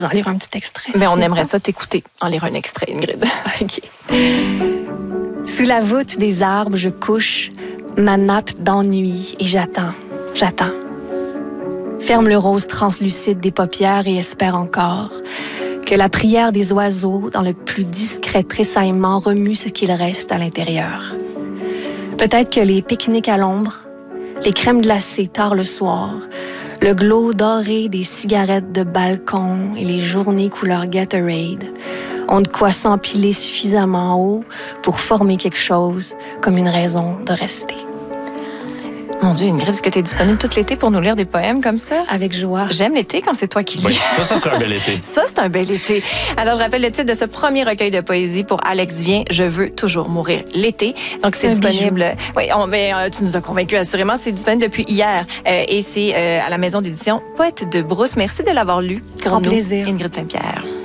Je vais lire un petit extrait. Mais on aimerait ça t'écouter en lire un extrait, Ingrid. OK. Sous la voûte des arbres, je couche ma nappe d'ennui et j'attends. Ferme le rose translucide des paupières et espère encore que la prière des oiseaux, dans le plus discret tressaillement, remue ce qu'il reste à l'intérieur. Peut-être que les pique-niques à l'ombre, les crèmes glacées tard le soir, le glow doré des cigarettes de balcon et les journées couleur Gatorade ont de quoi s'empiler suffisamment haut pour former quelque chose comme une raison de rester. Mon Dieu, Ingrid, est-ce que tu es disponible tout l'été pour nous lire des poèmes comme ça? Avec joie. J'aime l'été quand c'est toi qui lis. Oui, ça serait un bel été. Ça, c'est un bel été. Alors, je rappelle le titre de ce premier recueil de poésie pour Alex Vien, Je veux toujours mourir l'été. Donc, c'est disponible. Oui, tu nous as convaincus, assurément. C'est disponible depuis hier et c'est à la maison d'édition Poète de Brousse. Merci de l'avoir lu. Grand plaisir. Ingrid Saint-Pierre.